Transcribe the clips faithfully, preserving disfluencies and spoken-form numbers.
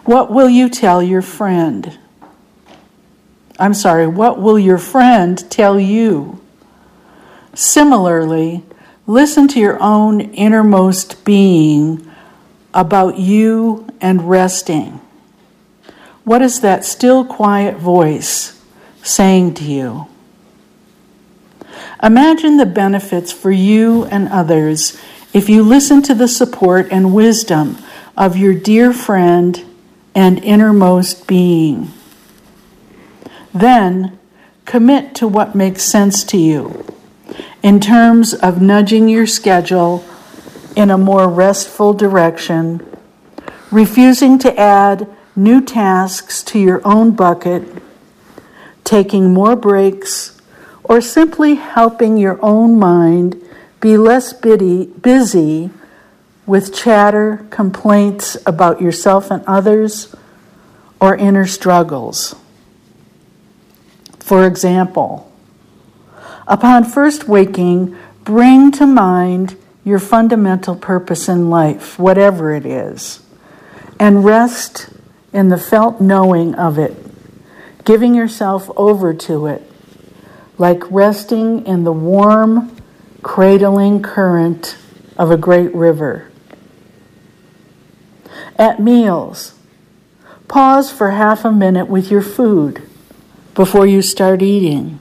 What will you tell your friend? I'm sorry, what will your friend tell you? Similarly, listen to your own innermost being about you and resting. What is that still, quiet voice saying to you? Imagine the benefits for you and others if you listen to the support and wisdom of your dear friend and innermost being. Then, commit to what makes sense to you in terms of nudging your schedule in a more restful direction, refusing to add new tasks to your own bucket, taking more breaks, or simply helping your own mind be less busy with chatter, complaints about yourself and others, or inner struggles. For example, upon first waking, bring to mind your fundamental purpose in life, whatever it is, and rest in the felt knowing of it, giving yourself over to it, like resting in the warm, cradling current of a great river. At meals, pause for half a minute with your food before you start eating.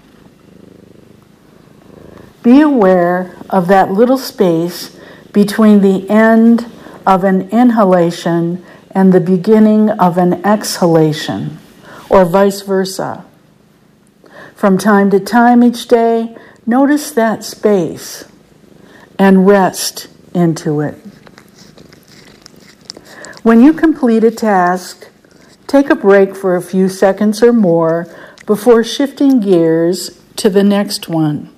Be aware of that little space between the end of an inhalation and the beginning of an exhalation, or vice versa. From time to time each day, notice that space and rest into it. When you complete a task, take a break for a few seconds or more before shifting gears to the next one.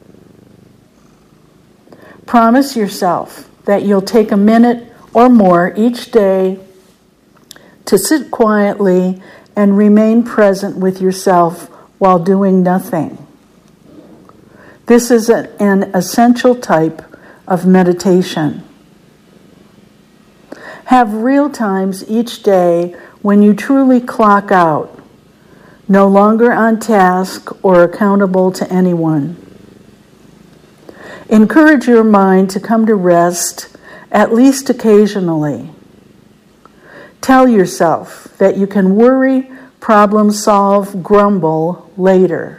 Promise yourself that you'll take a minute or more each day to sit quietly and remain present with yourself while doing nothing. This is an essential type of meditation. Have real times each day when you truly clock out, no longer on task or accountable to anyone. Encourage your mind to come to rest at least occasionally. Tell yourself that you can worry, problem solve, grumble later.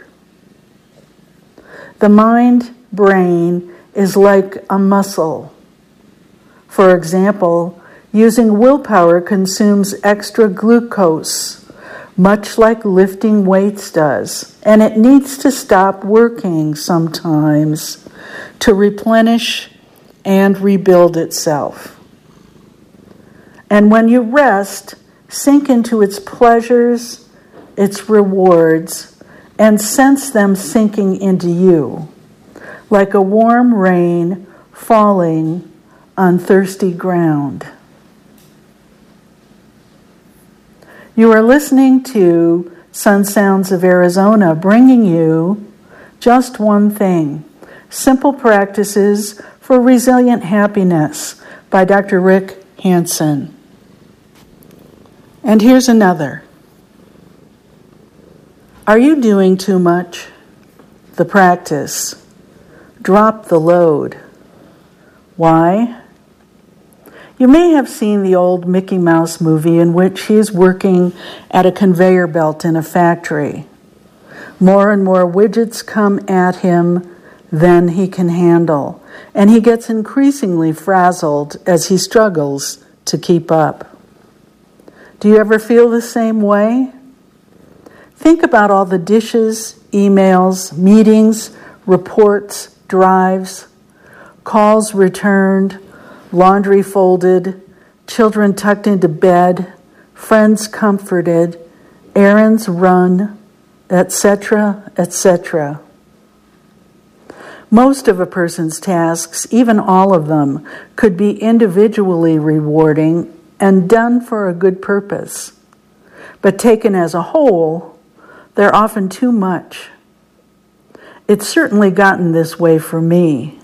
The mind-brain is like a muscle. For example, using willpower consumes extra glucose, much like lifting weights does, and it needs to stop working sometimes to replenish and rebuild itself. And when you rest, sink into its pleasures, its rewards, and sense them sinking into you, like a warm rain falling on thirsty ground. You are listening to Sun Sounds of Arizona, bringing you just one thing: Simple Practices for Resilient Happiness by Doctor Rick Hanson. And here's another. Are you doing too much? The practice. Drop the load. Why? You may have seen the old Mickey Mouse movie in which he is working at a conveyor belt in a factory. More and more widgets come at him than he can handle, and he gets increasingly frazzled as he struggles to keep up. Do you ever feel the same way? Think about all the dishes, emails, meetings, reports, drives, calls returned, laundry folded, children tucked into bed, friends comforted, errands run, et cetera, et cetera. Most of a person's tasks, even all of them, could be individually rewarding and done for a good purpose. But taken as a whole, they're often too much. It's certainly gotten this way for me.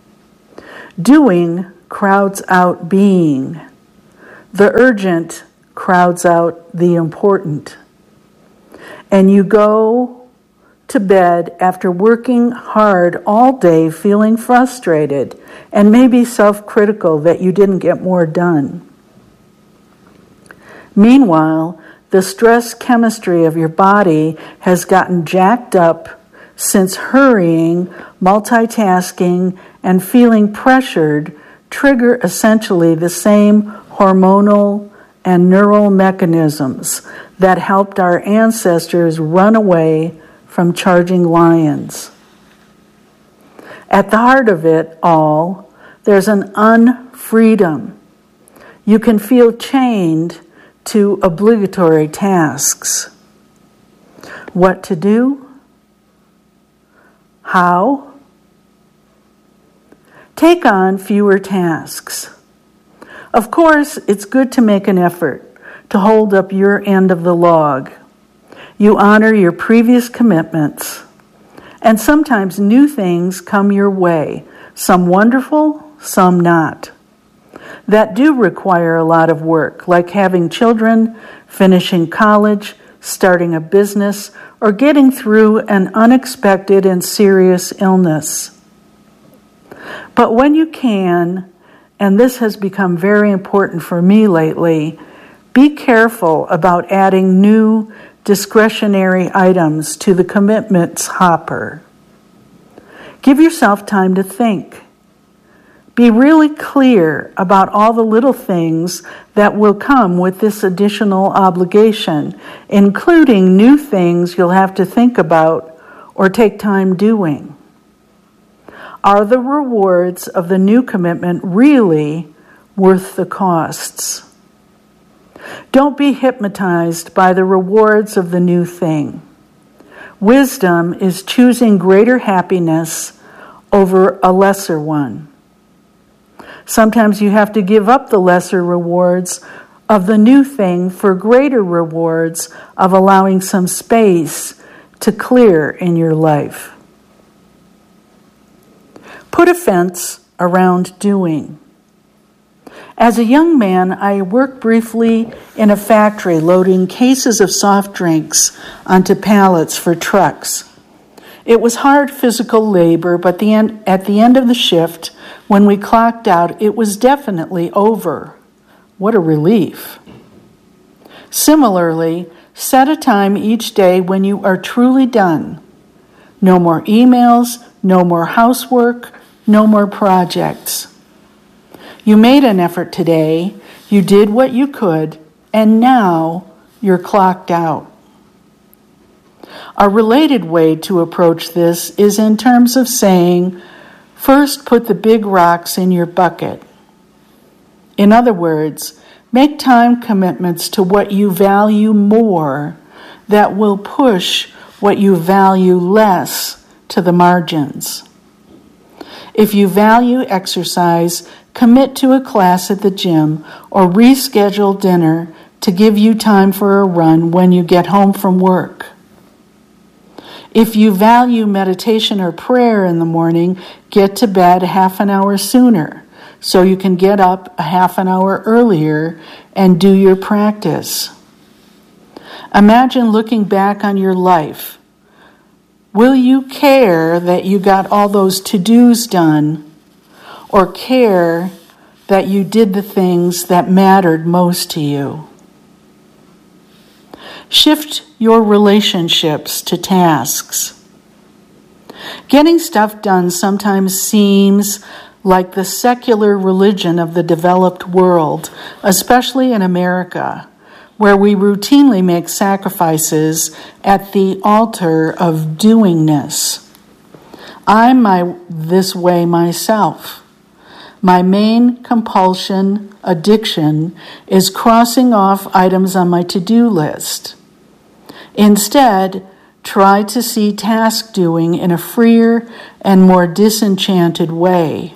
Doing crowds out being. The urgent crowds out the important. And you go to bed after working hard all day, feeling frustrated and maybe self-critical that you didn't get more done. Meanwhile, the stress chemistry of your body has gotten jacked up since hurrying, multitasking, and feeling pressured trigger essentially the same hormonal and neural mechanisms that helped our ancestors run away from charging lions. At the heart of it all, there's an unfreedom. You can feel chained to obligatory tasks. What to do? How? Take on fewer tasks. Of course, it's good to make an effort to hold up your end of the log. You honor your previous commitments, and sometimes new things come your way, some wonderful, some not, that do require a lot of work, like having children, finishing college, starting a business, or getting through an unexpected and serious illness. But when you can, and this has become very important for me lately, be careful about adding new discretionary items to the commitments hopper. Give yourself time to think. Be really clear about all the little things that will come with this additional obligation, including new things you'll have to think about or take time doing. Are the rewards of the new commitment really worth the costs? Don't be hypnotized by the rewards of the new thing. Wisdom is choosing greater happiness over a lesser one. Sometimes you have to give up the lesser rewards of the new thing for greater rewards of allowing some space to clear in your life. Put a fence around doing. As a young man, I worked briefly in a factory loading cases of soft drinks onto pallets for trucks. It was hard physical labor, but the end, at the end of the shift, when we clocked out, it was definitely over. What a relief. Similarly, set a time each day when you are truly done. No more emails, no more housework, no more projects. You made an effort today, you did what you could, and now you're clocked out. A related way to approach this is in terms of saying, first put the big rocks in your bucket. In other words, make time commitments to what you value more that will push what you value less to the margins. If you value exercise, commit to a class at the gym or reschedule dinner to give you time for a run when you get home from work. If you value meditation or prayer in the morning, get to bed half an hour sooner so you can get up a half an hour earlier and do your practice. Imagine looking back on your life. Will you care that you got all those to-dos done, or care that you did the things that mattered most to you? Shift your relationships to tasks. Getting stuff done sometimes seems like the secular religion of the developed world, especially in America, where we routinely make sacrifices at the altar of doingness. I'm my, this way myself. My main compulsion, addiction, is crossing off items on my to-do list. Instead, try to see task doing in a freer and more disenchanted way.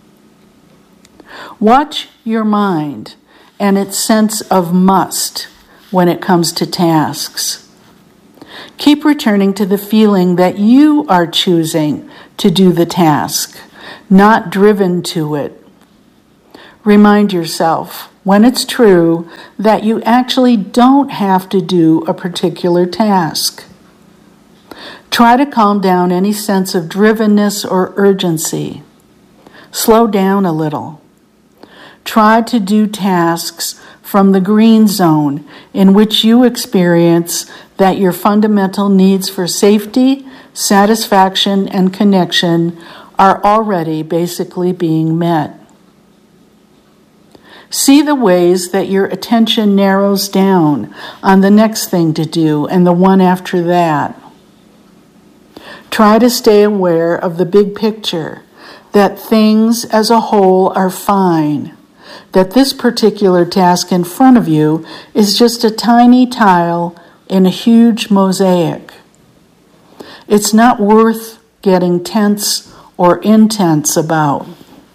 Watch your mind and its sense of must when it comes to tasks. Keep returning to the feeling that you are choosing to do the task, not driven to it. Remind yourself, when it's true that you actually don't have to do a particular task. Try to calm down any sense of drivenness or urgency. Slow down a little. Try to do tasks from the green zone in which you experience that your fundamental needs for safety, satisfaction, and connection are already basically being met. See the ways that your attention narrows down on the next thing to do and the one after that. Try to stay aware of the big picture, that things as a whole are fine, that this particular task in front of you is just a tiny tile in a huge mosaic. It's not worth getting tense or intense about.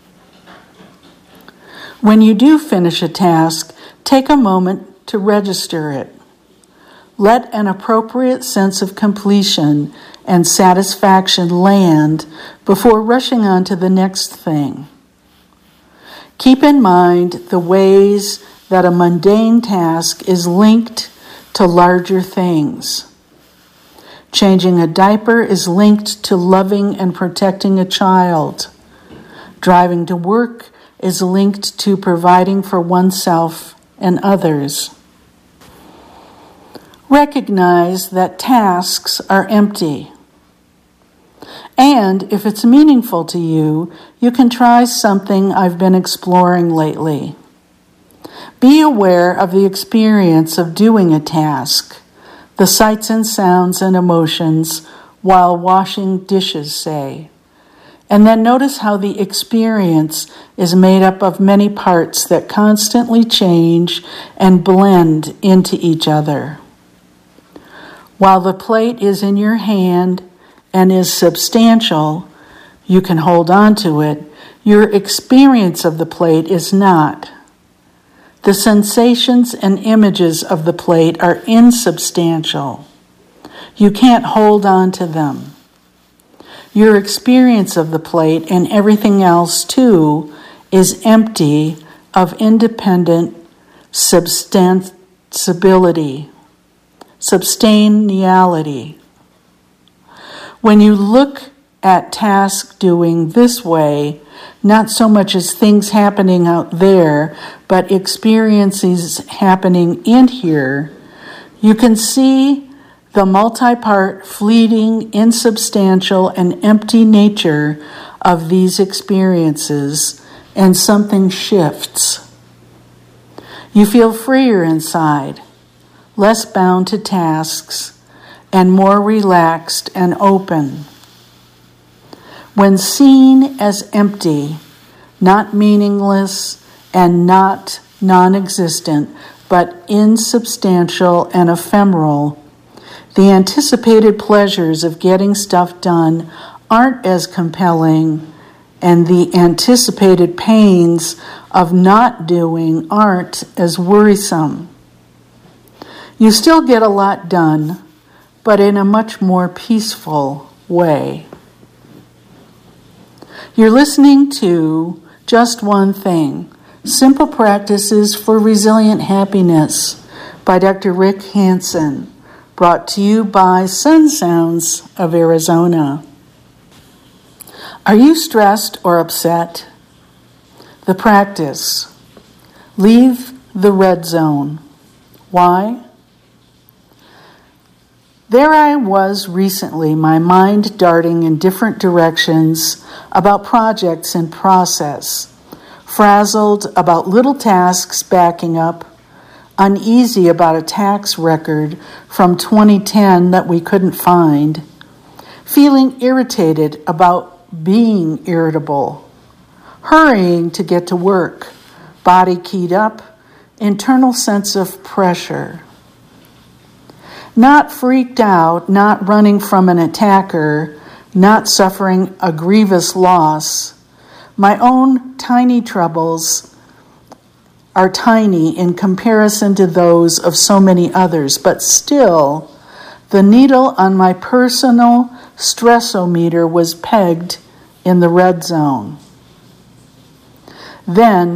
When you do finish a task, take a moment to register it. Let an appropriate sense of completion and satisfaction land before rushing on to the next thing. Keep in mind the ways that a mundane task is linked to larger things. Changing a diaper is linked to loving and protecting a child. Driving to work is linked to providing for oneself and others. Recognize that tasks are empty. And if it's meaningful to you, you can try something I've been exploring lately. Be aware of the experience of doing a task, the sights and sounds and emotions while washing dishes, say. And then notice how the experience is made up of many parts that constantly change and blend into each other. While the plate is in your hand and is substantial, you can hold on to it, your experience of the plate is not. The sensations and images of the plate are insubstantial. You can't hold on to them. Your experience of the plate and everything else, too, is empty of independent substantiality, substantiality. When you look at task doing this way, not so much as things happening out there, but experiences happening in here, you can see the multi-part, fleeting, insubstantial, and empty nature of these experiences, and something shifts. You feel freer inside, less bound to tasks, and more relaxed and open. When seen as empty, not meaningless and not non-existent, but insubstantial and ephemeral, the anticipated pleasures of getting stuff done aren't as compelling, and the anticipated pains of not doing aren't as worrisome. You still get a lot done, but in a much more peaceful way. You're listening to Just One Thing, Simple Practices for Resilient Happiness by Doctor Rick Hanson, brought to you by Sun Sounds of Arizona. Are you stressed or upset? The practice. Leave the red zone. Why? There I was recently, my mind darting in different directions about projects in process, frazzled about little tasks backing up, uneasy about a tax record from twenty ten that we couldn't find, feeling irritated about being irritable, hurrying to get to work, body keyed up, internal sense of pressure. Not freaked out, not running from an attacker, not suffering a grievous loss. My own tiny troubles are tiny in comparison to those of so many others, but still, the needle on my personal stressometer was pegged in the red zone. Then,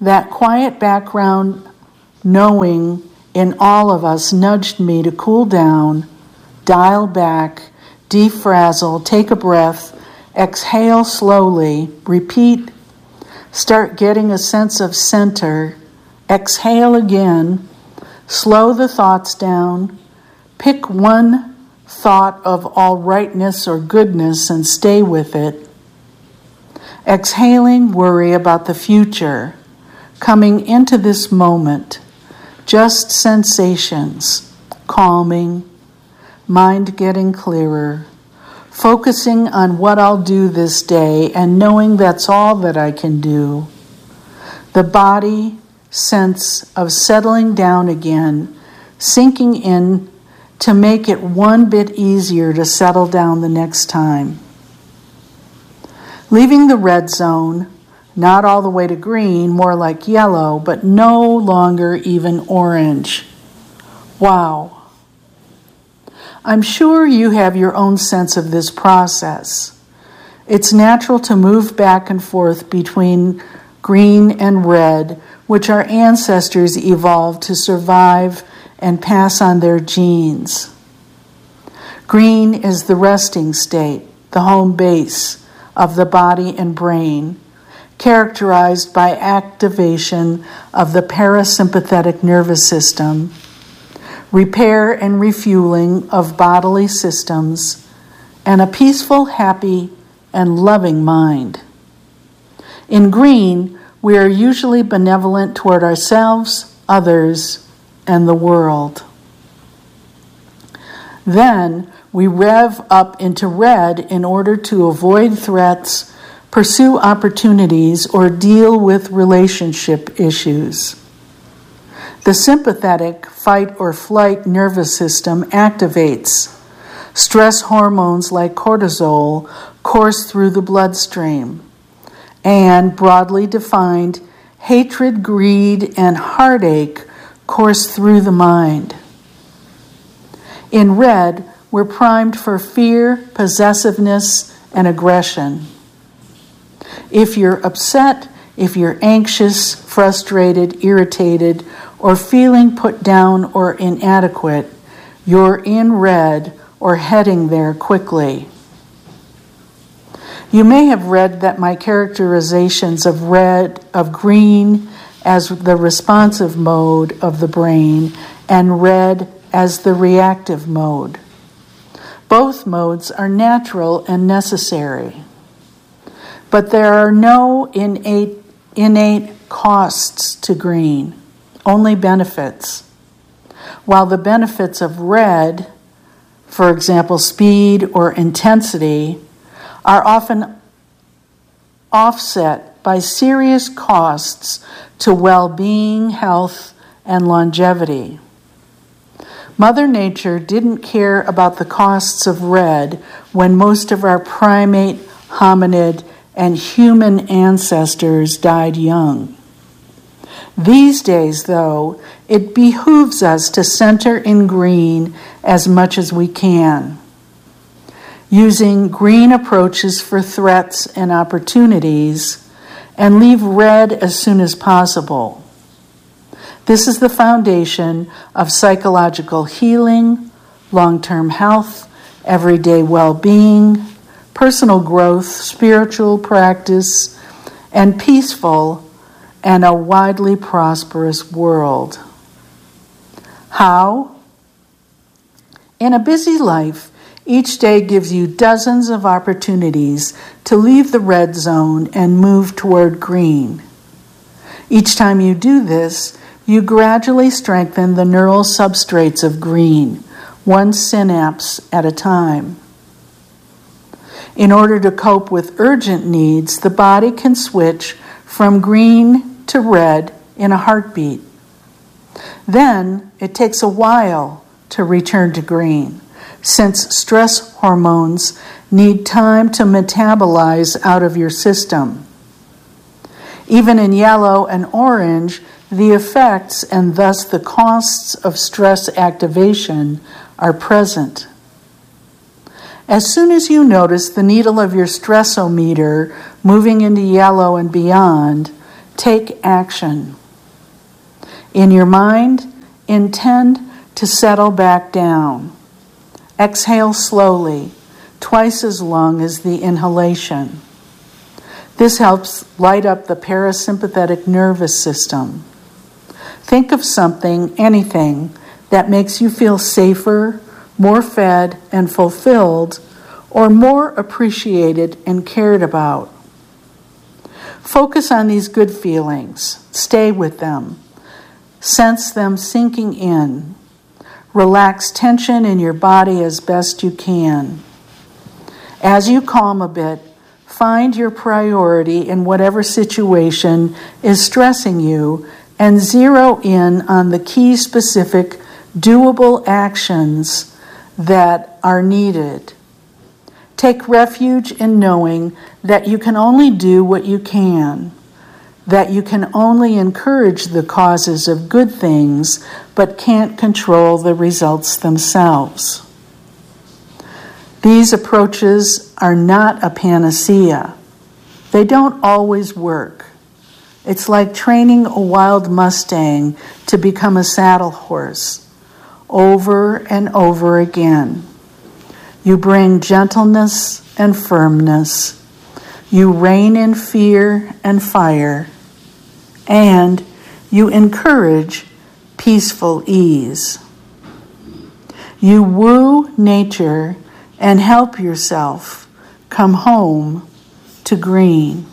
That quiet background knowing in all of us nudged me to cool down, dial back, defrazzle, take a breath, exhale slowly, repeat, start getting a sense of center, exhale again, slow the thoughts down, pick one thought of all rightness or goodness and stay with it. Exhaling worry about the future, coming into this moment, just sensations, calming, mind getting clearer, focusing on what I'll do this day and knowing that's all that I can do. The body sense of settling down again, sinking in to make it one bit easier to settle down the next time. Leaving the red zone, not all the way to green, more like yellow, but no longer even orange. Wow. I'm sure you have your own sense of this process. It's natural to move back and forth between green and red, which our ancestors evolved to survive and pass on their genes. Green is the resting state, the home base of the body and brain, characterized by activation of the parasympathetic nervous system, repair and refueling of bodily systems, and a peaceful, happy, and loving mind. In green, we are usually benevolent toward ourselves, others, and the world. Then we rev up into red in order to avoid threats, pursue opportunities, or deal with relationship issues. The sympathetic fight or flight nervous system activates. Stress hormones like cortisol course through the bloodstream. And broadly defined, hatred, greed, and heartache course through the mind. In red, we're primed for fear, possessiveness, and aggression. If you're upset, if you're anxious, frustrated, irritated, or feeling put down or inadequate, you're in red or heading there quickly. You may have read that my characterizations of red, of green as the responsive mode of the brain and red as the reactive mode. Both modes are natural and necessary. But there are no innate, innate costs to green, only benefits. While the benefits of red, for example, speed or intensity, are often offset by serious costs to well-being, health, and longevity. Mother Nature didn't care about the costs of red when most of our primate, hominid, and human ancestors died young. These days, though, it behooves us to center in green as much as we can, using green approaches for threats and opportunities, and leave red as soon as possible. This is the foundation of psychological healing, long-term health, everyday well-being, personal growth, spiritual practice, and peaceful and a widely prosperous world. How? In a busy life, each day gives you dozens of opportunities to leave the red zone and move toward green. Each time you do this, you gradually strengthen the neural substrates of green, one synapse at a time. In order to cope with urgent needs, the body can switch from green to red in a heartbeat. Then it takes a while to return to green, since stress hormones need time to metabolize out of your system. Even in yellow and orange, the effects and thus the costs of stress activation are present. As soon as you notice the needle of your stressometer moving into yellow and beyond, Take action. In your mind, intend to settle back down. Exhale slowly, twice as long as the inhalation. This helps light up the parasympathetic nervous system. Think of something, anything, that makes you feel safer, more fed and fulfilled, or more appreciated and cared about. Focus on these good feelings. Stay with them. Sense them sinking in. Relax tension in your body as best you can. As you calm a bit, find your priority in whatever situation is stressing you and zero in on the key specific doable actions that are needed. Take refuge in knowing that you can only do what you can, that you can only encourage the causes of good things, but can't control the results themselves. These approaches are not a panacea. They don't always work. It's like training a wild Mustang to become a saddle horse, over and over again. You bring gentleness and firmness. You rein in fear and fire. And you encourage peaceful ease. You woo nature and help yourself come home to green.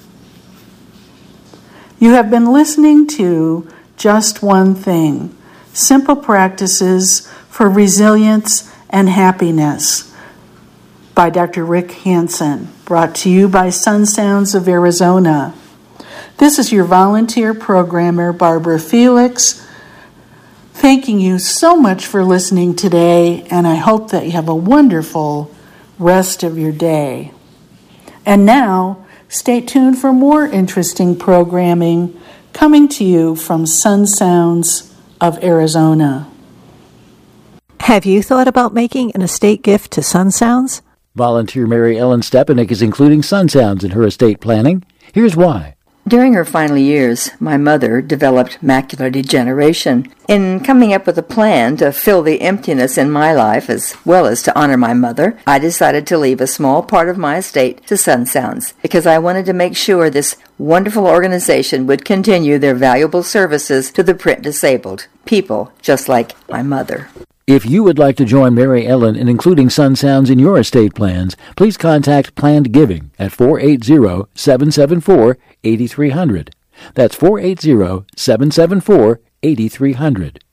You have been listening to Just One Thing, Simple Practices for Resilience and Happiness by Doctor Rick Hansen, brought to you by Sun Sounds of Arizona. This is your volunteer programmer, Barbara Felix, thanking you so much for listening today, and I hope that you have a wonderful rest of your day. And now, stay tuned for more interesting programming coming to you from Sun Sounds of Arizona. Have you thought about making an estate gift to Sun Sounds? Volunteer Mary Ellen Stepanek is including Sun Sounds in her estate planning. Here's why. During her final years, my mother developed macular degeneration. In coming up with a plan to fill the emptiness in my life as well as to honor my mother, I decided to leave a small part of my estate to Sun Sounds because I wanted to make sure this wonderful organization would continue their valuable services to the print disabled, people just like my mother. If you would like to join Mary Ellen in including Sun Sounds in your estate plans, please contact Planned Giving at four eight zero, seven seven four, eight three zero zero. That's four eight zero, seven seven four, eight three zero zero.